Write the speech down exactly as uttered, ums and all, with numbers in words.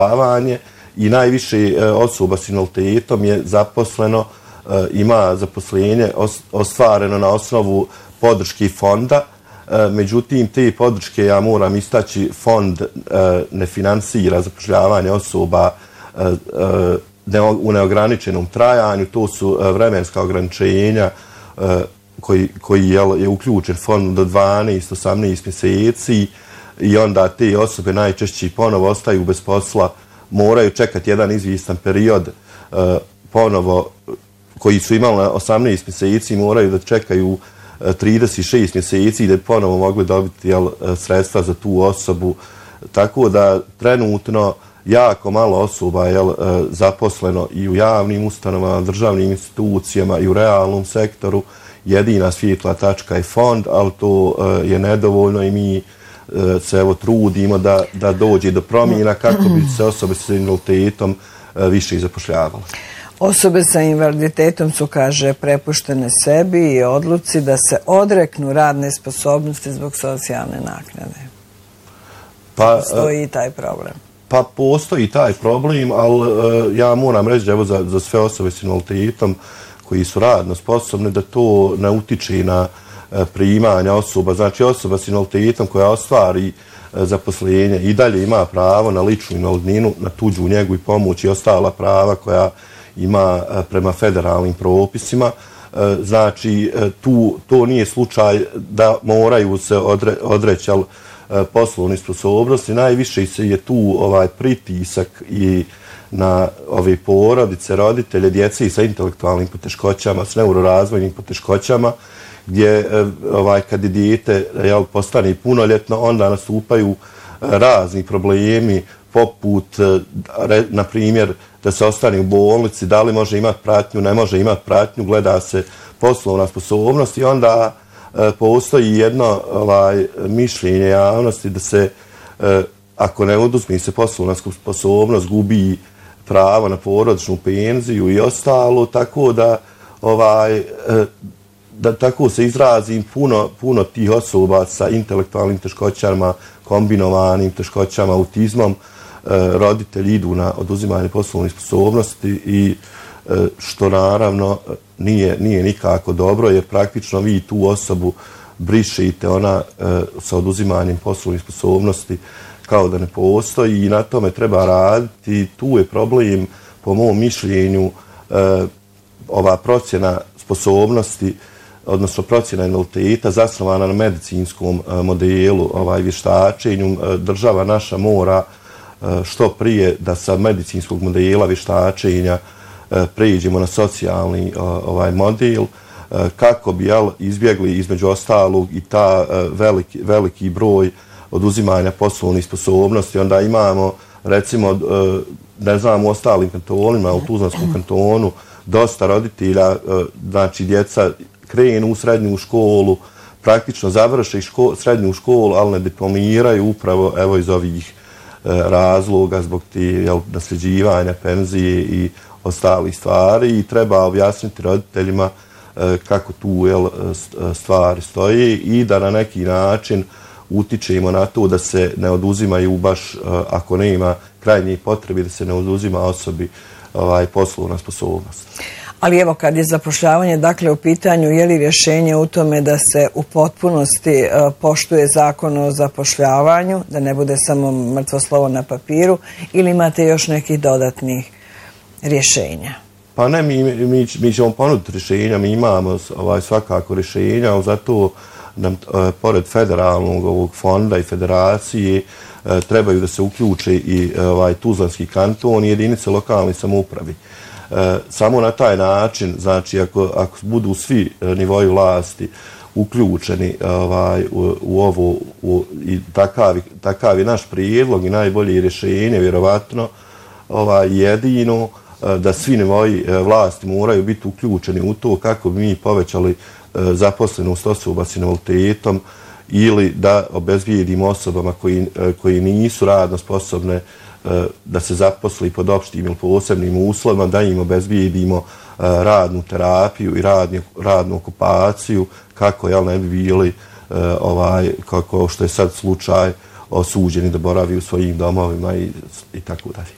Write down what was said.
zapošljavanje i najviše osoba s invaliditetom je zaposleno, ima zaposlenje ostvareno na osnovu podrške fonda. Međutim, te podrške, ja moram istaći, fond ne finansira zapošljavanje osoba u neograničenom trajanju. To su vremenska ograničenja koji, koji je, je uključen fond do dvanaest do osamnaest mjeseci i onda te osobe najčešće ponovo ostaju bez posla, moraju čekati jedan izvjestan period ponovo koji su imali na osamnaest mjeseci, moraju da čekaju trideset šest mjeseci da bi ponovo mogli dobiti jel, sredstva za tu osobu. Tako da trenutno jako malo osoba je zaposleno i u javnim ustanovama, državnim institucijama i u realnom sektoru. Jedina svjetla tačka je fond, ali to je nedovoljno i mi se evo trudimo da, da dođe do promjena kako bi se osobe s invaliditetom više zapošljavale. Osobe sa invaliditetom su, kaže, prepuštene sebi i odluci da se odreknu radne sposobnosti zbog socijalne naknade. Pa, postoji i taj problem. Pa postoji taj problem, ali ja moram reći evo, za, za sve osobe s invaliditetom koji su radno sposobne da to ne utiče na primanja osoba. Znači osoba s invaliditetom koja ostvari zaposlenje i dalje ima pravo na ličnu invalidninu, na tuđu njegu i pomoć i ostala prava koja ima prema federalnim propisima. Znači, tu, to nije slučaj da moraju se odre, odreći poslovne sposobnosti. Najviše je tu ovaj pritisak i na ove porodice, roditelje, djece sa intelektualnim poteškoćama, s neurorazvojnim poteškoćama, gdje ovaj, kad je dijete jel, postane punoljetno, onda nastupaju razni problemi, poput, na primjer, da se ostane u bolnici, da li može imati pratnju, ne može imati pratnju, gleda se poslovna sposobnost i onda e, postoji jedno ovaj, mišljenje javnosti da se, e, ako ne oduzme se poslovna sposobnost, gubi pravo na porodičnu penziju i ostalo, tako da, ovaj, e, da tako se izrazim, puno, puno tih osoba sa intelektualnim teškoćama, kombinovanim teškoćama, autizmom, roditelji idu na oduzimanje poslovnih sposobnosti i što naravno nije, nije nikako dobro jer praktično vi tu osobu brišite ona sa oduzimanjem poslovnih sposobnosti kao da ne postoji i na tome treba raditi. Tu je problem po mom mišljenju ova procjena sposobnosti odnosno procjena invaliditeta zasnovana na medicinskom modelu ovaj vještačenju. Država naša mora što prije da sa medicinskog modela vještačenja pređemo na socijalni ovaj model kako bi jel, izbjegli između ostalog i ta veliki, veliki broj oduzimanja poslovnih sposobnosti. Onda imamo recimo ne znam u ostalim kantonima, u Tuzlanskom kantonu dosta roditelja, znači djeca krenu u srednju školu, praktično završe ško, srednju školu, ali ne diplomiraju upravo evo iz ovih razloga zbog ti nasljeđivanja penzije i ostalih stvari i treba objasniti roditeljima kako tu jel, stvari stoje i da na neki način utičemo na to da se ne oduzimaju baš ako ne ima krajnjih potrebi da se ne oduzima osobi ovaj, poslovna sposobnost. Ali evo kad je zapošljavanje dakle u pitanju, je li rješenje u tome da se u potpunosti uh, poštuje zakon o zapošljavanju, da ne bude samo mrtvo slovo na papiru ili imate još nekih dodatnih rješenja? Pa ne, mi, mi, mi ćemo ponuditi rješenja, mi imamo ovaj, svakako rješenja, ali zato nam uh, pored federalnog ovog fonda i federacije uh, trebaju da se uključe i uh, ovaj, Tuzlanski kanton i jedinice lokalne samoupravi. E, samo na taj način, znači ako, ako budu svi nivoji vlasti uključeni ovaj, u, u ovo u, i takav, takav je naš prijedlog i najbolje rješenje, vjerovatno ovaj, jedino da svi nivoji vlasti moraju biti uključeni u to kako bi mi povećali zaposlenost osoba s invaliditetom ili da obezbijedimo osobama koji, koji nisu radno sposobne da se zaposli pod opštim ili posebnim uslovima, da im obezbijedimo radnu terapiju i radnu, radnu okupaciju kako jel, ne bi bili ovaj, kako što je sad slučaj osuđeni da boravi u svojim domovima i, i tako dalje.